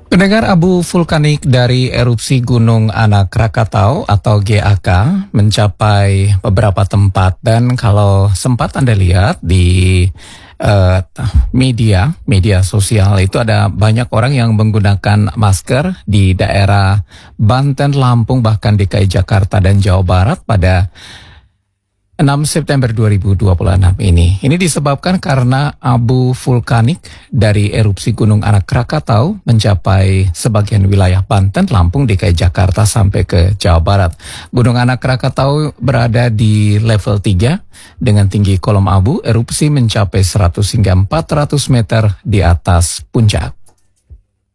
Pendengar, abu vulkanik dari erupsi Gunung Anak Krakatau atau GAK mencapai beberapa tempat, dan kalau sempat Anda lihat di eh, media sosial itu ada banyak orang yang menggunakan masker di daerah Banten, Lampung, bahkan DKI Jakarta dan Jawa Barat pada 6 September 2026 ini. Ini disebabkan karena abu vulkanik dari erupsi Gunung Anak Krakatau mencapai sebagian wilayah Banten, Lampung, DKI Jakarta sampai ke Jawa Barat. Gunung Anak Krakatau berada di level 3 dengan tinggi kolom abu erupsi mencapai 100 hingga 400 meter di atas puncak.